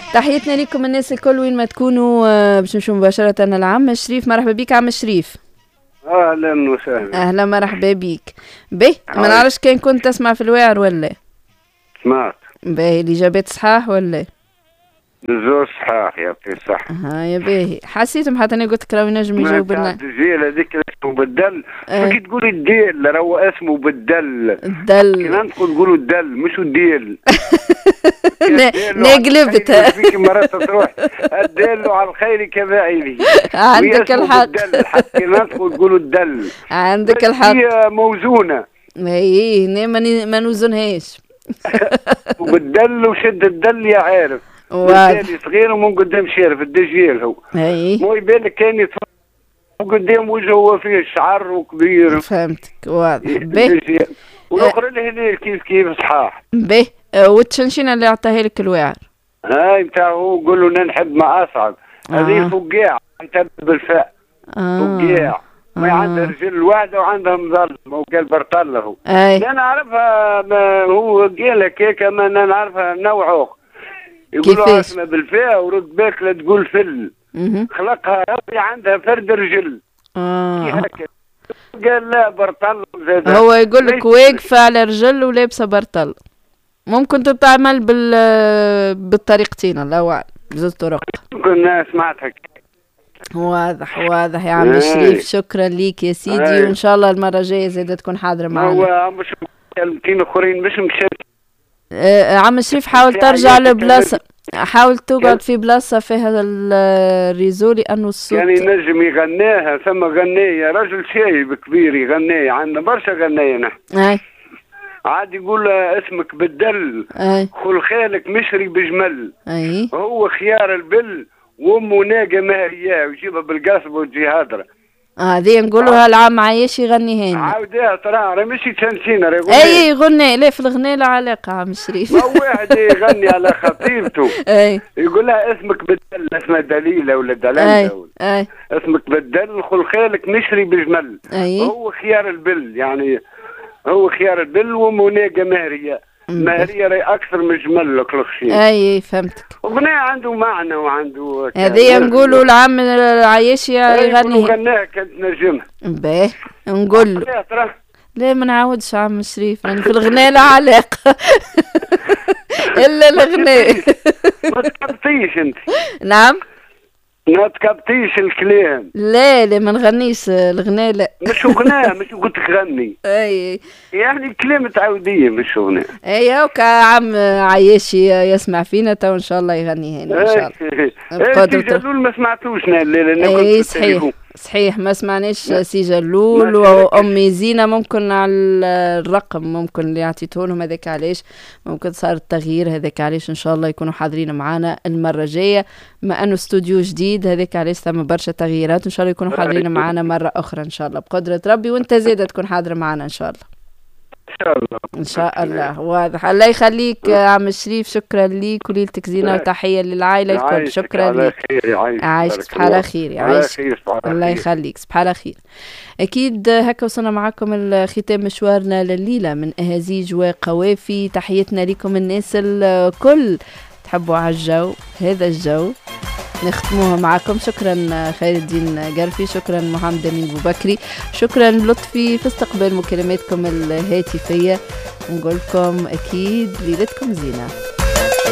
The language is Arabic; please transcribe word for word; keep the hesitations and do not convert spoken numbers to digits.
تحياتنا لكم الناس الكل وين ما تكونوا. باش نمشوا مباشرة العم الشريف. مرحبا بك عم الشريف. اهلا وسهلا. اهلا مرحبا بك. باهي ما نعرفش كان كنت تسمع في الواعر ولا؟ سمعت. باهي الاجابات صحاح ولا؟ بالزوج صحاح يعطي الصحة. ها يا باهي حسيتهم حتى انا قلت لك راهو ينجم يجاوب لنا. الدجيل هذيك اسمه بدل. اه. كي تقولي الديل راهو اسمه بدل. الدل. كي ندخل نقولوا الدل مش الديل. انا قلبتها. فيك مرات تروح الدل على الخير كفاعله. عندك الحق. حتى ندخل نقولوا الدل. عندك الحق. هي موزونة. اي هنا ما نوزنهاش. وبالدل وشد الدل يا عارف. الدل صغير ومن قدام شارف الدجيل هو. اي مو يبان لك كان يتفرج قدام وجهه هو فيه شعر وكبير. فهمتك واضح. باهي والاخرى الهلال كيف كيف صحاح. باهي والتشنشينه اللي عطاها لك الواعر هاي نتاع هو قول له نحب ما اصعب. هذه آه. فقاع يتبع بالفاء. آه. فقاع ما آه. عندها رجل واحده وعندها مظلم وقال برطله هو. انا نعرفها هو قال هكاك ما انا نعرفها نوعه. يقولوا اسمها بالفاء ورد بالك لا تقول فل. خلقها ربي عندها فرد رجل. اه قال لا برطل زاد. هو يقول لك واقفه على رجل ولابسه برطل. ممكن تتعمل بال بالطريقتين الله اعلم بزوج طرق. كنا سمعتها. واضح واضح يا عم الشريف. شكرا ليك يا سيدي وان شاء الله المره الجايه زاده تكون حاضره معنا. هو مش كلمتين اخرين مش مشات. آه عم الشريف حاول ترجع لبلاصه. حاول تقعد في بلاصه فيها الريزو لانه الصوت يعني نجم يغنيها. ثم غنية رجل شايب كبير يغني عندنا برشا غنية نحن. اي عاد يقول اسمك بالدل. اي خل خالك مشري بجمل. اي هو خيار البل وامه ناقه مهرياه ويجيبها بالقصب وتجي هادره. هذه نقولوها العام عايش يغني هنا. عاوديها ترى راه ماشي تنسينا راه. اي يغني لا في الغناء لا علاقه عم الشريف. ما واحد يغني على خطيبته. اي يقول لها اسمك بدل اسمها دليله ولا دلالة. اي اي اسمك بدل خل خالك نشري بجمل. اي هو خيار البل يعني هو خيار البل ومناقه مهريه. مهريه راهي اكثر من جمل لك الخشين. اي فهمتك. اغنيه عنده معنى وعنده هذه نقولوا العام العياشي يغني. غناها كانت نجمها. باهي نقول له لا ما نعاودش عم الشريف يعني في الغناء لا علاقه. الا الغناء. ما تكبتيش انت. نعم ما تكبتيش الكلام. لا لا ما نغنيش الغناء لا. مش غناء مش قلت غني. اي يعني كلمة تعودية مش غناء. اي هاكا عم عياشي يسمع فينا تو ان شاء الله يغني هنا ان شاء الله. بقدر جلول ما سمعتوش الليلة. اي صحيح صحيح ما سمعناش سي جلول وامي زينه. ممكن على الرقم ممكن اللي عطيته لهم هذاك علاش ممكن صار التغيير هذاك علاش ان شاء الله يكونوا حاضرين معنا المره الجايه ما انه استوديو جديد هذاك علاش ثم برشا تغييرات ان شاء الله يكونوا حاضرين معنا مره اخرى ان شاء الله بقدره ربي وانت زاده تكون حاضر معنا ان شاء الله. ان شاء الله ان شاء الله. واضح. الله يخليك عم الشريف. شكرا ليك وليلتك زينه وتحيه للعائله الكل. شكرا ليك. عايشك صباح على خير. يعيشك الله يخليك. صباح على خير. اكيد هكا وصلنا معكم الختام مشوارنا لليله من اهازيج وقوافي. تحياتنا لكم الناس الكل تحبوا على الجو هذا الجو نختموها معكم. شكرا خير الدين قرفي. شكرا محمد امين بوبكري. شكرا لطفي في استقبال مكالماتكم الهاتفيه. نقول لكم اكيد ليلتكم زينه.